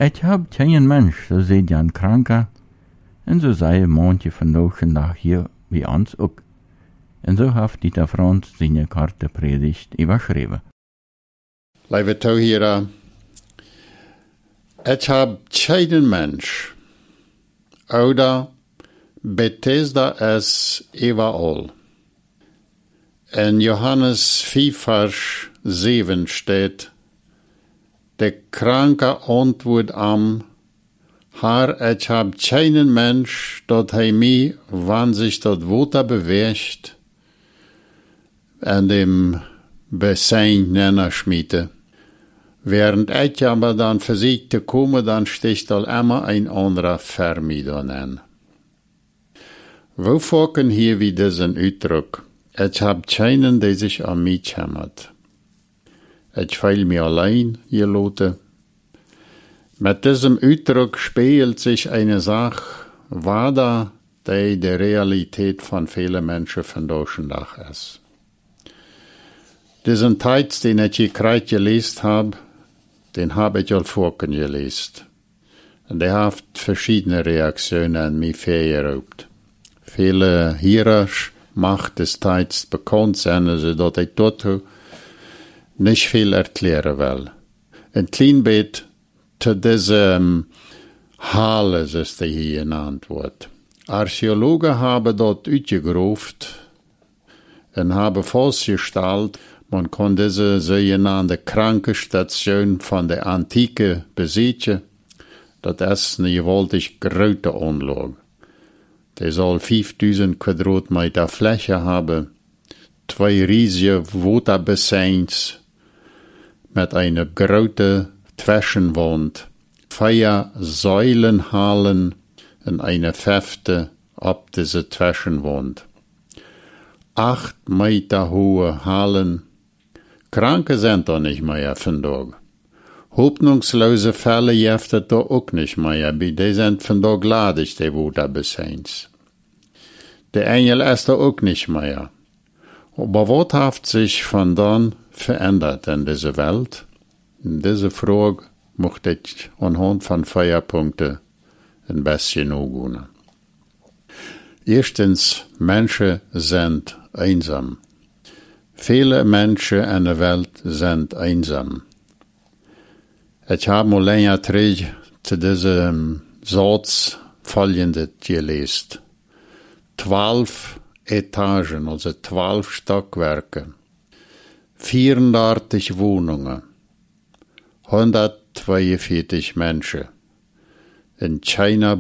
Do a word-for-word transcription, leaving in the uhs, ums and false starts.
Ik heb geen mens, zo zei Jan Kranke, en zo zei manche vandaag hier bij ons ook. En zo heeft Dieter Frans zijn korte predigt überschreven. Lieve toehoorder, ik heb geen mens, ouder, Bethesda is überall. In Johannes vier, vers zeven steht, de kranke antwoord am, Herr, ich hab keinen Mensch, dat hij mij, wann sich dat Water beweegt, an dem Bassin nenner schmiete. Während ich aber dann versucht zu kommen, dann sticht al immer ein anderer Vermieter an. Wo folgen hier wie diesen Ausdruck? Ich hab keinen, der sich an mich kümmert. Ich feil mir allein, ihr Leute. Mit diesem Ausdruck spielt sich eine Sache weiter, die die Realität von vielen Menschen von Deutschland ist. Diesen Text, den ich gerade gelesen habe, den habe ich al vorhin gelesen. Und der hat verschiedene Reaktionen an mich verursacht. Viele Hörer macht des Text bekannt sein, also dass ich dort nicht viel erklären will. Ein klein bisschen zu diesem Halle, ist die hier genannt wird. Archäologen haben dort ausgegraben und haben festgestellt, man kann diese sogenannte Krankenstation von der Antike besitzen. Das ist eine gewaltig große Anlage. Die soll fünftausend Quadratmeter Fläche haben, zwei riesige Waterbassins mit einer großen Zwischenwand, vier Säulenhallen und eine fünfte ab dieser Zwischenwand. Acht Meter hohe Hallen. Kranke sind da nicht mehr vandaag. Hoffnungslose Fälle gibt es da auch nicht mehr, die sind vandaag ladig, die Waterbassins. Der Engel ist da auch nicht mehr. Aber was hat sich von dann verändert in dieser Welt? In diese Frage möchte ich anhand von vier Punkten ein bisschen angehen. Erstens, Menschen sind einsam. Viele Menschen in der Welt sind einsam. Ich habe mal länger zurück zu diesem Satz folgendes gelesen. Zwölf Etagen, also zwölf Stockwerke, vierundachtzig Wohnungen, hundertzweiundvierzig Menschen. In China